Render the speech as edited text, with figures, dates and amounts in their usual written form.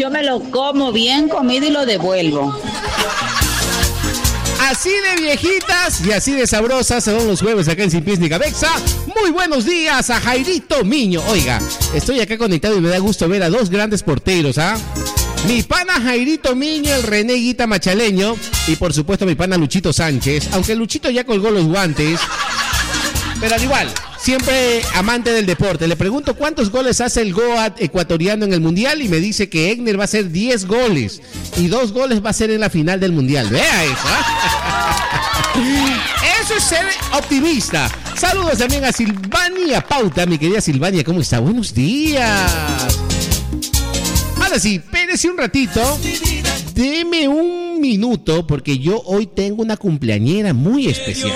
yo me lo como bien comido y lo devuelvo. Así de viejitas y así de sabrosas son los jueves acá en Sin Pies ni Cabeza. Muy buenos días a Jairito Miño. Oiga, estoy acá conectado y me da gusto ver a dos grandes porteros, ¿ah? Mi pana Jairito Miño, el René Guita Machaleño, y por supuesto mi pana Luchito Sánchez, aunque Luchito ya colgó los guantes, pero al igual, siempre amante del deporte. Le pregunto cuántos goles hace el Goat ecuatoriano en el Mundial y me dice que Egner va a hacer 10 goles y 2 goles va a ser en la final del Mundial. Vea eso, ¿eh? Eso es ser optimista. Saludos también a Silvania Pauta, mi querida Silvania, ¿cómo está? Buenos días. Ahora sí, espérese un ratito. Deme un minuto porque yo hoy tengo una cumpleañera muy especial.